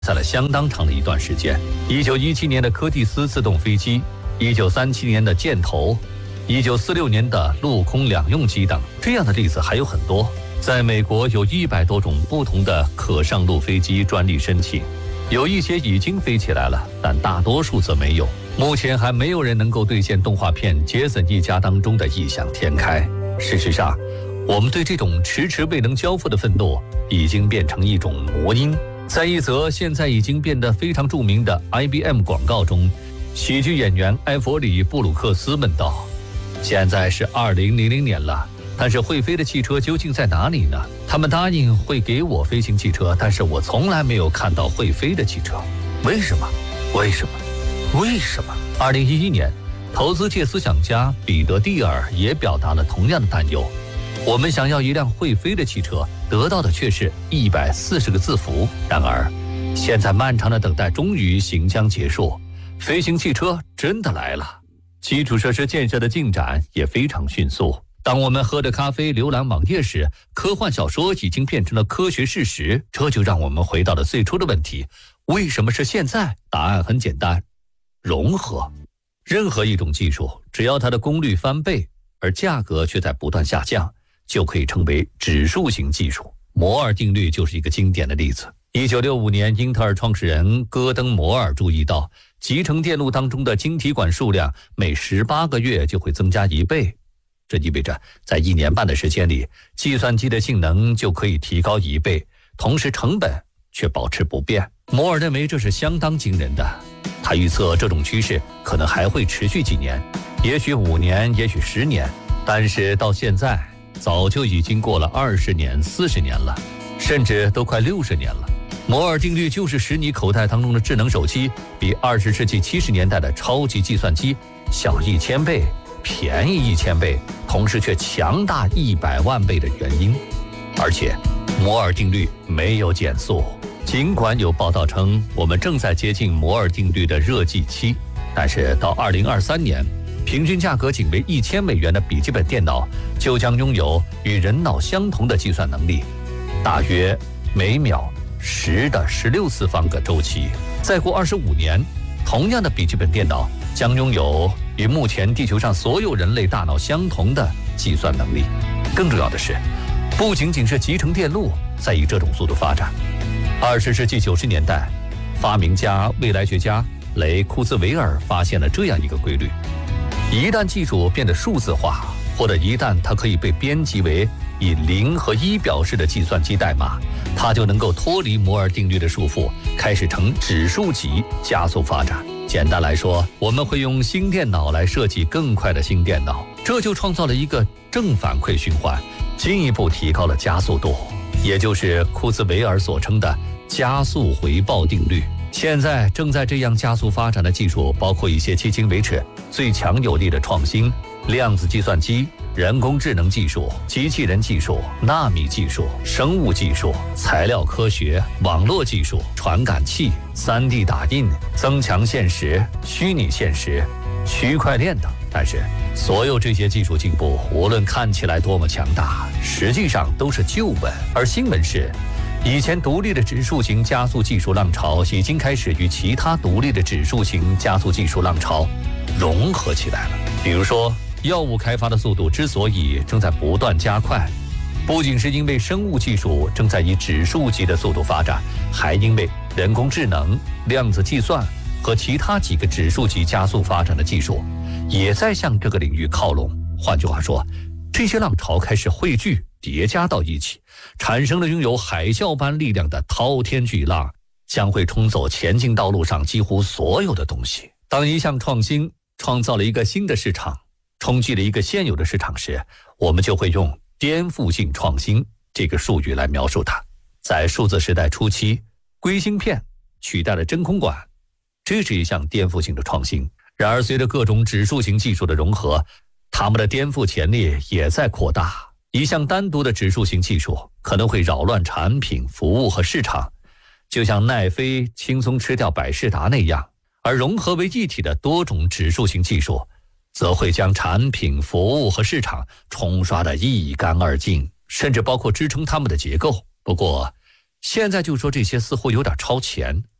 在了相当长的一段时间。1917年的柯蒂斯自动飞机，1937年的箭头，1946年的陆空两用机等，这样的例子还有很多。在美国有100多种不同的可上路飞机专利申请，有一些已经飞起来了，但大多数则没有。目前还没有人能够兑现动画片《杰森一家》当中的异想天开。事实上，我们对这种迟迟未能交付的愤怒已经变成一种魔音。在一则现在已经变得非常著名的 IBM 广告中，喜剧演员埃弗里·布鲁克斯问道：现在是2000年了，但是会飞的汽车究竟在哪里呢？他们答应会给我飞行汽车，但是我从来没有看到会飞的汽车。为什么？2011年，投资界思想家彼得·蒂尔也表达了同样的担忧。我们想要一辆会飞的汽车，得到的却是140个字符。然而，现在漫长的等待终于行将结束，飞行汽车真的来了。基础设施建设的进展也非常迅速。当我们喝着咖啡浏览网页时，科幻小说已经变成了科学事实。这就让我们回到了最初的问题：为什么是现在？答案很简单，融合。任何一种技术，只要它的功率翻倍，而价格却在不断下降，就可以称为指数型技术。摩尔定律就是一个经典的例子。1965年，英特尔创始人戈登·摩尔注意到，集成电路当中的晶体管数量每18个月就会增加1倍，这意味着在1年半的时间里，计算机的性能就可以提高1倍，同时成本却保持不变。摩尔认为这是相当惊人的，他预测这种趋势可能还会持续几年，也许5年，也许10年，但是到现在早就已经过了20年、40年了，甚至都快60年了。摩尔定律就是使你口袋当中的智能手机比20世纪70年代的超级计算机小1000倍，便宜1000倍，同时却强大100万倍的原因。而且摩尔定律没有减速，尽管有报道称我们正在接近摩尔定律的热寂期，但是到2023年，平均价格仅为$1000的笔记本电脑就将拥有与人脑相同的计算能力，大约每秒10的16次方个周期。再过25年，同样的笔记本电脑将拥有与目前地球上所有人类大脑相同的计算能力。更重要的是，不仅仅是集成电路在以这种速度发展。20世纪90年代，发明家、未来学家雷库兹韦尔发现了这样一个规律：一旦技术变得数字化，或者一旦它可以被编辑为以0和1表示的计算机代码，它就能够脱离摩尔定律的束缚，开始呈指数级加速发展。简单来说，我们会用新电脑来设计更快的新电脑，这就创造了一个正反馈循环，进一步提高了加速度，也就是库兹韦尔所称的加速回报定律。现在正在这样加速发展的技术包括一些迄今为止最强有力的创新：量子计算机、人工智能技术、机器人技术、纳米技术、生物技术、材料科学、网络技术、传感器、3D 打印、增强现实、虚拟现实、区块链等。但是所有这些技术进步，无论看起来多么强大，实际上都是旧闻。而新闻是，以前独立的指数型加速技术浪潮已经开始与其他独立的指数型加速技术浪潮融合起来了。比如说，药物开发的速度之所以正在不断加快，不仅是因为生物技术正在以指数级的速度发展，还因为人工智能、量子计算和其他几个指数级加速发展的技术也在向这个领域靠拢。换句话说，这些浪潮开始汇聚叠加到一起，产生了拥有海啸般力量的滔天巨浪，将会冲走前进道路上几乎所有的东西。当一项创新创造了一个新的市场，冲击了一个现有的市场时，我们就会用颠覆性创新这个术语来描述它。在数字时代初期，硅芯片取代了真空管，这是一项颠覆性的创新。然而随着各种指数型技术的融合，它们的颠覆潜力也在扩大。一项单独的指数型技术可能会扰乱产品、服务和市场，就像奈飞轻松吃掉百事达那样，而融合为一体的多种指数型技术则会将产品、服务和市场冲刷得一干二净，甚至包括支撑它们的结构。不过现在就说这些似乎有点超前，